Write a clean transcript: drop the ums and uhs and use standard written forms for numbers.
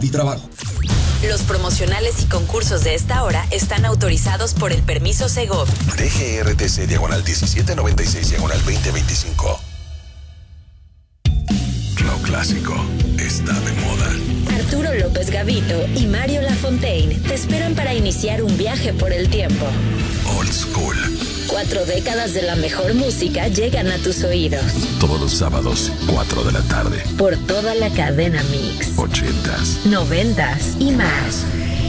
y trabajo. Los promocionales y concursos de esta hora están autorizados por el permiso Segov. DGRTC /1796/2025. Lo clásico está de moda. Arturo López Gavito y Mario Lafontaine te esperan para iniciar un viaje por el tiempo. Old School. 4 décadas de la mejor música llegan a tus oídos. Todos los sábados, 4 de la tarde. Por toda la cadena Mix. 80s, 90s y más.